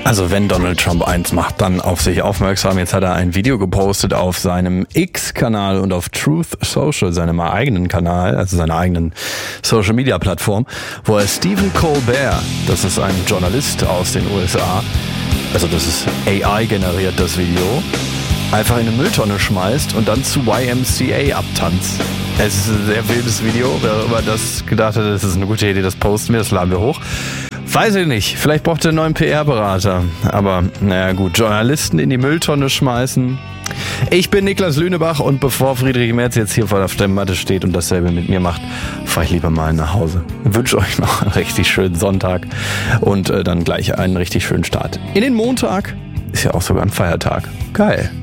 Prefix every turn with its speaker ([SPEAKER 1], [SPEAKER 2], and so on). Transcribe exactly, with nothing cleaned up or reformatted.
[SPEAKER 1] Also wenn Donald Trump eins macht, dann auf sich aufmerksam. Jetzt hat er ein Video gepostet auf seinem X-Kanal und auf Truth Social, seinem eigenen Kanal, also seiner eigenen Social-Media-Plattform, wo er Stephen Colbert, das ist ein Journalist aus den U S A, also das ist A I-generiert, das Video, einfach in eine Mülltonne schmeißt und dann zu Y M C A abtanzt. Es ist ein sehr wildes Video. Wer immer das gedacht hat, das ist eine gute Idee, das posten wir, das laden wir hoch. Weiß ich nicht, vielleicht braucht er einen neuen P R-Berater. Aber naja gut, Journalisten in die Mülltonne schmeißen. Ich bin Niklas Lünebach und bevor Friedrich Merz jetzt hier vor der Stemmmatte steht und dasselbe mit mir macht, fahre ich lieber mal nach Hause. Ich wünsche euch noch einen richtig schönen Sonntag und äh, dann gleich einen richtig schönen Start in den Montag. Ist ja auch sogar ein Feiertag. Geil.